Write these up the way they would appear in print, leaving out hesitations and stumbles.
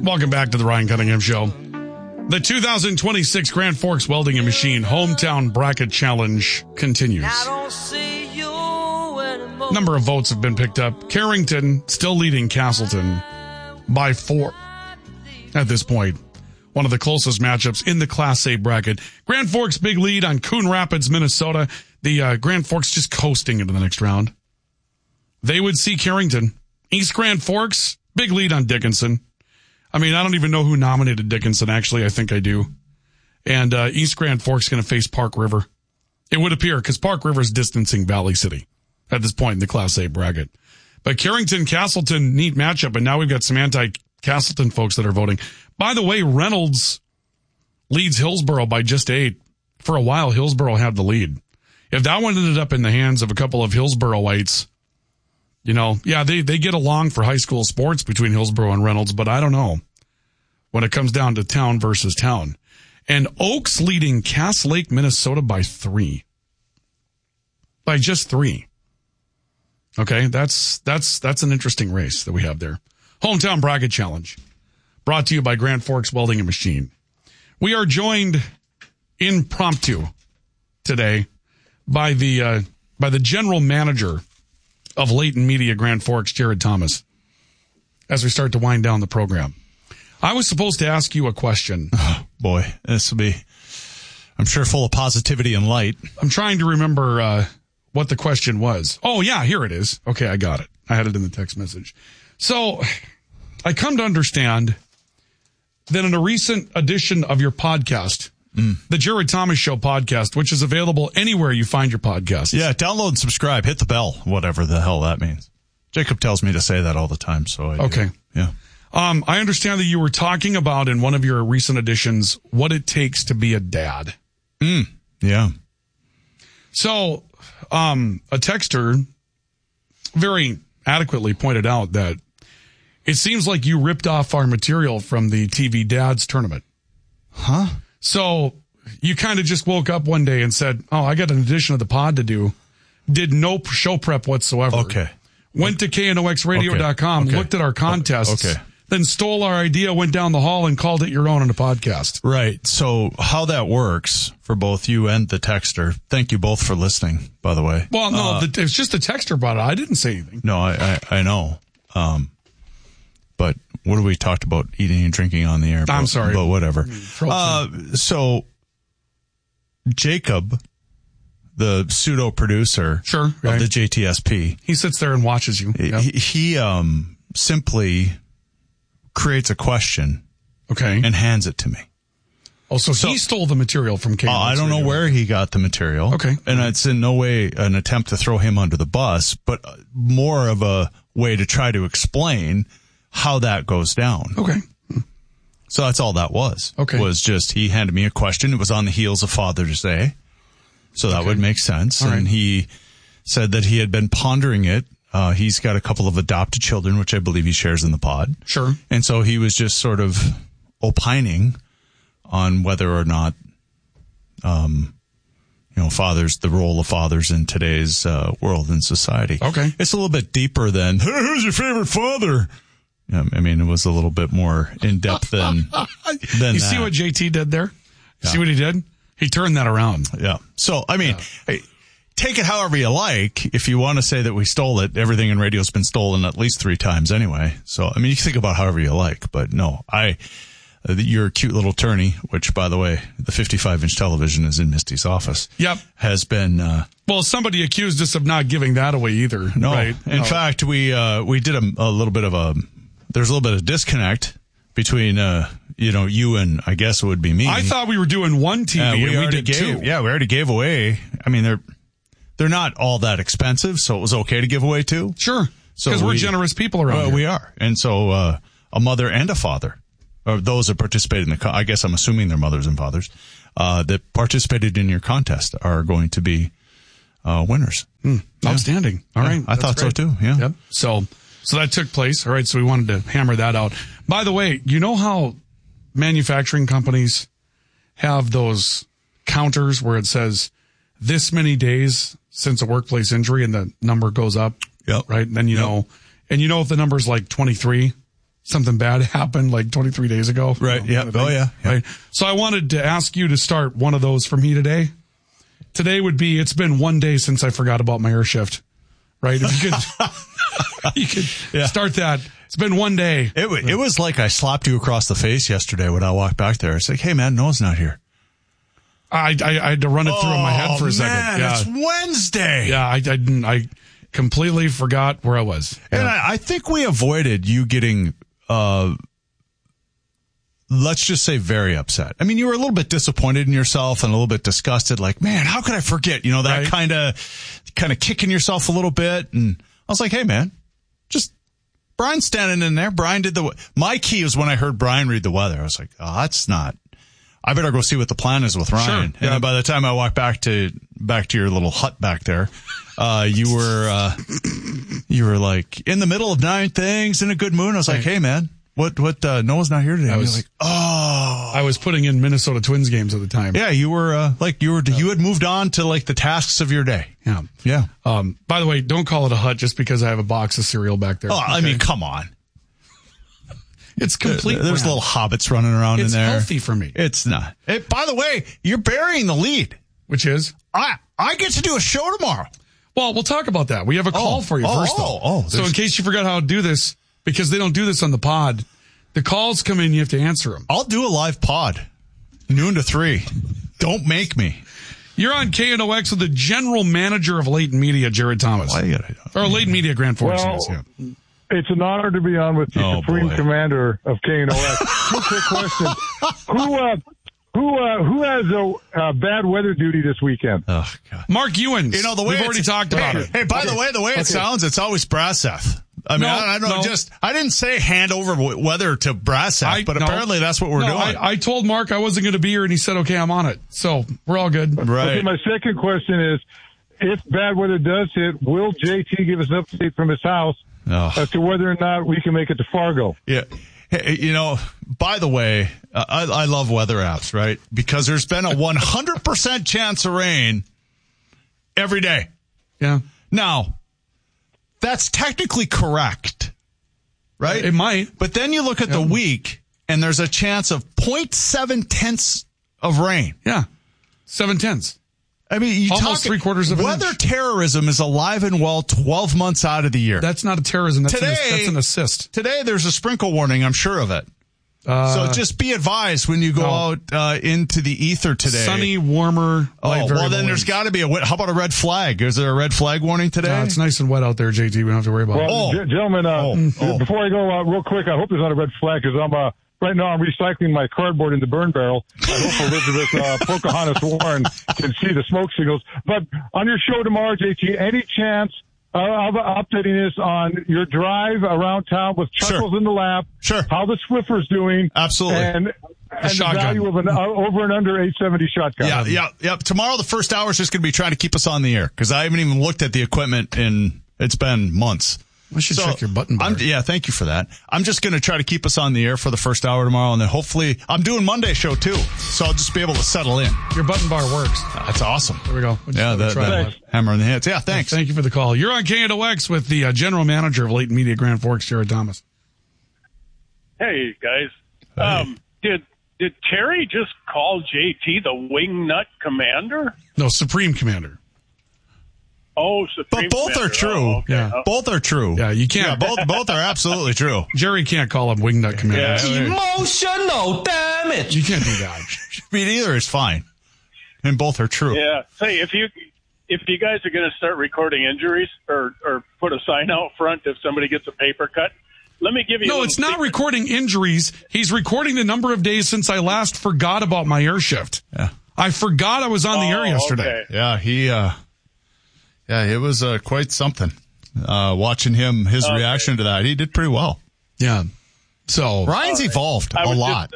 Welcome back to the Ryan Cunningham Show. The 2026 Grand Forks Welding and Machine Hometown Bracket Challenge continues. Number of votes have been picked up. Carrington still leading Castleton by 4 at this point. One of the closest matchups in the Class A bracket. Grand Forks big lead on Coon Rapids, Minnesota. The Grand Forks just coasting into the next round. They would see Carrington. East Grand Forks, big lead on Dickinson. I mean, I don't even know who nominated Dickinson. Actually, I think I do. And East Grand Forks going to face Park River. It would appear, because Park River is distancing Valley City at this point in the Class A bracket. But Carrington, Castleton, neat matchup. And now we've got some anti-Castleton folks that are voting. By the way, Reynolds leads Hillsboro by just 8. For a while, Hillsboro had the lead. If that one ended up in the hands of a couple of Hillsboroites, you know, yeah, they get along for high school sports between Hillsboro and Reynolds, but I don't know when it comes down to town versus town. And Oaks leading Cass Lake, Minnesota by 3. By just 3. Okay, that's an interesting race that we have there. Hometown Bracket Challenge, brought to you by Grand Forks Welding and Machine. We are joined impromptu today by the general manager of Leighton Media Grand Forks, Jared Thomas, as we start to wind down the program. I was supposed to ask you a question. Oh, boy, this will be, I'm sure, full of positivity and light. I'm trying to remember what the question was. Oh, yeah, here it is. Okay, I got it. I had it in the text message. So I come to understand that in a recent edition of your podcast, the Jared Thomas Show podcast, which is available anywhere you find your podcasts. Yeah, download and subscribe. Hit the bell, whatever the hell that means. Jacob tells me to say that all the time, so I do. Yeah. I understand that you were talking about in one of your recent editions what it takes to be a dad. Yeah. So, a texter very adequately pointed out that it seems like you ripped off our material from the TV Dads tournament. Huh? So you kind of just woke up one day and said, oh, I got an edition of the pod to do. Did no show prep whatsoever. Okay. Went to knoxradio.com, looked at our contests, then stole our idea, went down the hall and called it your own on a podcast. Right. So how that works for both you and the texter, thank you both for listening, by the way. Well, no, it's just the texter brought it. I didn't say anything. No, I know. But what have we talked about eating and drinking on the air? I'm sorry. But whatever. So Jacob, the pseudo producer of the JTSP. He sits there and watches you. He simply creates a question and hands it to me. Oh, so he stole the material from KNX I don't know where he got the material. Okay. And it's in no way an attempt to throw him under the bus, but more of a way to try to explain how that goes down. Okay. So that's all that was. Okay. Was just he handed me a question. It was on the heels of Father's Day. So that would make sense. All and he said that he had been pondering it. He's got a couple of adopted children, which I believe he shares in the pod. Sure. And so he was just sort of opining on whether or not, fathers, the role of fathers in today's world and society. Okay. It's a little bit deeper than, hey, who's your favorite father? I mean, it was a little bit more in-depth than you see what JT did there? See what he did? He turned that around. Yeah. So, I mean, take it however you like. If you want to say that we stole it, everything in radio's been stolen at least 3 times anyway. So, I mean, you can think about however you like. But no, your cute little tourney, which, by the way, the 55-inch television is in Misty's office. Yep. Has been... well, somebody accused us of not giving that away either. No. Right? In fact, we did a little bit of a... There's a little bit of disconnect between, you and I guess it would be me. I thought we were doing one TV and we did 2. Yeah, we already gave away. I mean, they're not all that expensive, so it was okay to give away 2. Sure. Because we're generous people around here. We are. And so a mother and a father, or those that participated in I guess I'm assuming they're mothers and fathers, that participated in your contest are going to be winners. Outstanding. All right. I thought great. so too. Yeah. Yep. So that took place. All right. So we wanted to hammer that out. By the way, you know how manufacturing companies have those counters where it says this many days since a workplace injury and the number goes up? Yep. Right. And then, you know if the number's like 23, something bad happened like 23 days ago. Right. Yeah. Oh, yeah. Right. So I wanted to ask you to start one of those for me today. Today would be, it's been one day since I forgot about my air shift. Right? If you could, you could start that. It's been one day. It was like I slapped you across the face yesterday when I walked back there. It's like, hey, man, Noah's not here. I had to run it through in my head for a second. Man, Yeah. it's Wednesday. Yeah, I completely forgot where I was. Yeah. And I think we avoided you getting, let's just say, very upset. I mean, you were a little bit disappointed in yourself and a little bit disgusted, like, man, how could I forget? You know, that kind of kicking yourself a little bit. And I was like, hey, man, just Brian's standing in there. Brian did my key was when I heard Brian read the weather. I was like, oh, that's not, I better go see what the plan is with Ryan. Sure. And then by the time I walked back to your little hut back there, you were like in the middle of 9 things in a good mood. I was like, hey, man. What, Noah's not here today. I was like, oh. I was putting in Minnesota Twins games at the time. Yeah, you were, you had moved on to like the tasks of your day. Yeah. Yeah. By the way, don't call it a hut just because I have a box of cereal back there. Oh, okay? I mean, come on. It's complete. There's little hobbits running around in there. It's healthy for me. It's not. By the way, you're burying the lead. Which is? I get to do a show tomorrow. Well, we'll talk about that. We have a call for you first, though. So in case you forgot how to do this, because they don't do this on the pod, the calls come in, you have to answer them. I'll do a live pod, noon to 3. Don't make me. You're on KNOX with the general manager of Leighton Media, Jared Thomas. Or Leighton Media Grand Forks. It's an honor to be on with the Supreme Commander of KNOX. Two quick questions. Who has a bad weather duty this weekend? Oh, God. Mark Ewins. You know, the way we've already talked about it. Hey, by the way it sounds, it's always Brasseth. I mean, I don't know. I didn't say hand over weather to Brasseth, but apparently that's what we're doing. I told Mark I wasn't going to be here, and he said, okay, I'm on it. So we're all good. Right. Okay, my second question is, if bad weather does hit, will JT give us an update from his house as to whether or not we can make it to Fargo? Yeah. Hey, you know, by the way, I love weather apps, right? Because there's been a 100% chance of rain every day. Yeah. Now, that's technically correct, right? It might. But then you look at the week, and there's a chance of 0.7 of rain. Yeah. 0.7. I mean, almost 3/4 of an weather inch. Terrorism is alive and well 12 months out of the year. That's not a terrorism. That's an assist. Today, there's a sprinkle warning. I'm sure of it. So just be advised when you go out into the ether today. Sunny, warmer. Well, then there's got to be how about a red flag? Is there a red flag warning today? No, it's nice and wet out there, JT. We don't have to worry about it. Gentlemen, before I go real quick, I hope there's not a red flag because right now I'm recycling my cardboard in the burn barrel. I hope Elizabeth Pocahontas Warren can see the smoke signals. But on your show tomorrow, JT, any chance of updating us on your drive around town with Chuckles in the lap? Sure. How the Swiffer's doing? Absolutely. And the value of an over and under 870 shotgun. Yeah. Tomorrow, the first hour is just going to be trying to keep us on the air because I haven't even looked at the equipment it's been months. We should check your button bar. Thank you for that. I'm just going to try to keep us on the air for the first hour tomorrow, and then hopefully I'm doing Monday show too, so I'll just be able to settle in. Your button bar works. That's awesome. There we go. That hammer in the hits. Yeah, thanks. Thank you for the call. You're on KNOX with the general manager of Leighton Media Grand Forks, Jared Thomas. Hey, guys. Hey. Did Terry just call JT the Wingnut Commander? No, Supreme Commander. Oh, Supreme But both Commander. are true. Oh, okay. Yeah. Both are true. Yeah, you can't. Yeah, both are absolutely true. Jerry can't call him Wingnut Commander. Yeah. Emotional damage. You can't do that. I mean, either is fine. And both are true. Yeah. Say, if you guys are going to start recording injuries or put a sign out front if somebody gets a paper cut, let me give you No, it's not recording injuries. He's recording the number of days since I last forgot about my air shift. Yeah. I forgot I was on the air yesterday. Okay. Yeah, it was quite something. Watching his reaction to that, he did pretty well. Yeah. So Ryan's evolved a lot.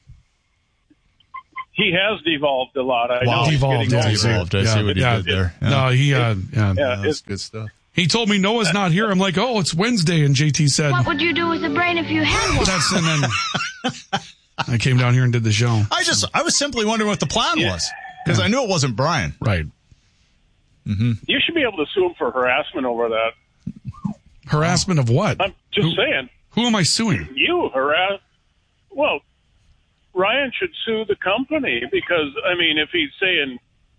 He has devolved a lot. I know. Devolved. I see what he did there. Yeah. No, that's good stuff. He told me Noah's not here. I'm like, oh, it's Wednesday. And JT said, what would you do with a brain if you had one? and then I came down here and did the show. I was simply wondering what the plan was because I knew it wasn't Brian. Right. Mm-hmm. You should be able to sue him for harassment over that. Harassment of what? I'm just saying. Who am I suing? You harass. Well, Ryan should sue the company because, I mean, if he's saying,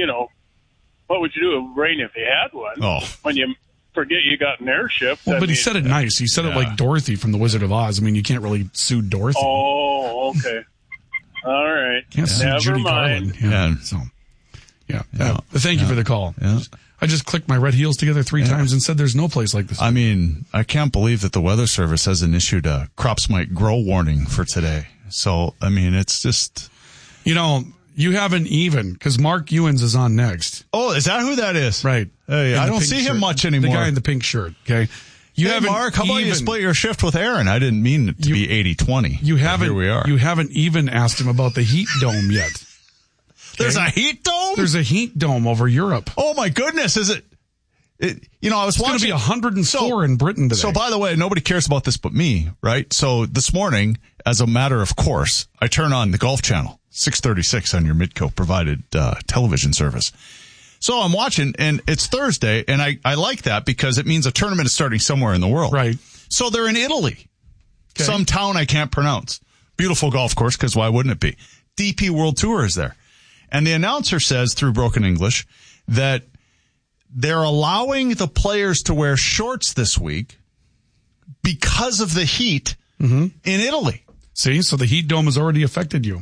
what would you do with Brain if he had one? Oh. When you forget you got an airship. Well, but he said it nice. He said it like Dorothy from The Wizard of Oz. I mean, you can't really sue Dorothy. Oh, okay. All right. Can't sue Never Judy mind. Garland. Thank you for the call. Yeah. I just clicked my red heels together 3 times and said there's no place like this. I mean, I can't believe that the Weather Service hasn't issued a crops might grow warning for today. So, I mean, it's just... You haven't even, because Mark Ewens is on next. Oh, is that who that is? Right. Hey, I don't see him much anymore. The guy in the pink shirt, okay? Mark, how about you split your shift with Aaron? I didn't mean it to be 80-20. Here we are. You haven't even asked him about the heat dome yet. Okay? There's a heat dome? There's a heat dome over Europe. Oh, my goodness. Is it? I was watching. It's going to be 104 in Britain today. So, by the way, nobody cares about this but me, right? So, this morning, as a matter of course, I turn on the Golf Channel, 636 on your Midco provided television service. So, I'm watching, and it's Thursday, and I like that because it means a tournament is starting somewhere in the world. Right. So, they're in Italy. Okay. Some town I can't pronounce. Beautiful golf course, because why wouldn't it be? DP World Tour is there. And the announcer says, through broken English, that they're allowing the players to wear shorts this week because of the heat in Italy. See, so the heat dome has already affected you.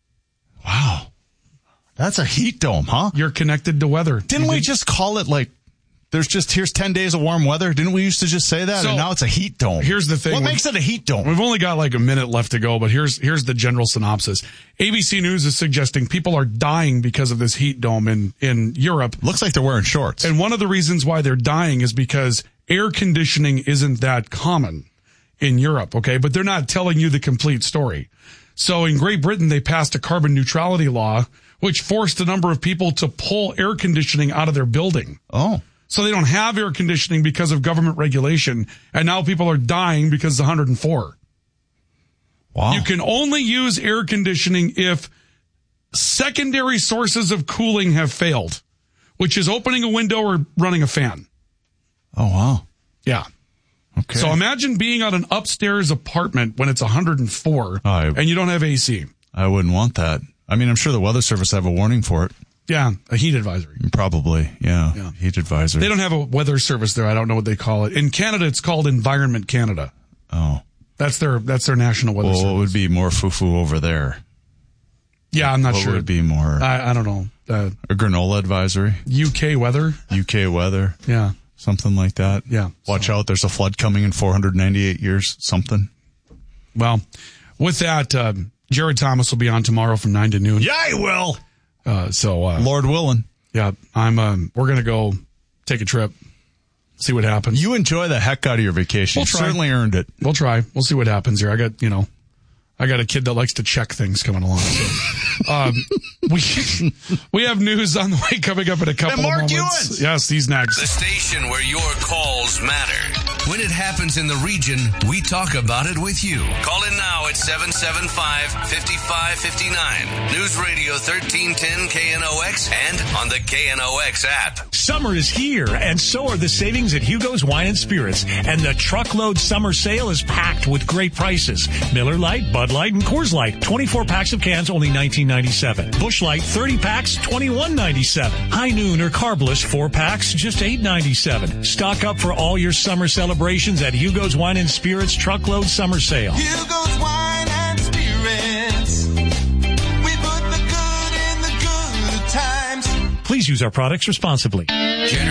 Wow. That's a heat dome, huh? You're connected to weather. Didn't we just call it like, here's 10 days of warm weather? Didn't we used to just say that? So, and now it's a heat dome. Here's the thing. What makes it a heat dome? We've only got like a minute left to go, but here's the general synopsis. ABC News is suggesting people are dying because of this heat dome in Europe. Looks like they're wearing shorts. And one of the reasons why they're dying is because air conditioning isn't that common in Europe, okay? But they're not telling you the complete story. So in Great Britain, they passed a carbon neutrality law, which forced a number of people to pull air conditioning out of their building. Oh. So they don't have air conditioning because of government regulation, and now people are dying because it's 104. Wow. You can only use air conditioning if secondary sources of cooling have failed, which is opening a window or running a fan. Oh, wow. Yeah. Okay. So imagine being on an upstairs apartment when it's 104 and you don't have AC. I wouldn't want that. I mean, I'm sure the Weather Service have a warning for it. Yeah, a heat advisory. Probably, yeah. Heat advisory. They don't have a weather service there. I don't know what they call it. In Canada, it's called Environment Canada. Oh. That's their national weather service. What would be more foo-foo over there? Yeah, I'm not sure. What would be more? I don't know. A granola advisory? UK weather? UK weather? Yeah. Something like that? Yeah. Watch out, there's a flood coming in 498 years, something. Well, with that, Jared Thomas will be on tomorrow from 9 to noon. Yeah, he will! Lord willing. Yeah, we're going to go take a trip, see what happens. You enjoy the heck out of your vacation. We'll you certainly earned it. We'll try. We'll see what happens here. I got a kid that likes to check things coming along. So, we have news on the way coming up in a couple of moments. Ewens. Yes, he's next. The station where your calls matter. When it happens in the region, we talk about it with you. Call in now at 775-5559. News Radio 1310 KNOX and on the KNOX app. Summer is here, and so are the savings at Hugo's Wine and Spirits. And the truckload summer sale is packed with great prices. Miller Lite, Bud Light, and Coors Light. 24 packs of cans, only $19.97. Busch Light, 30 packs, $21.97. High Noon or Carbless, 4 packs, just $8.97. Stock up for all your summer celebrations at Hugo's Wine and Spirits Truckload Summer Sale. Hugo's Wine and Spirits. We put the good in the good times. Please use our products responsibly.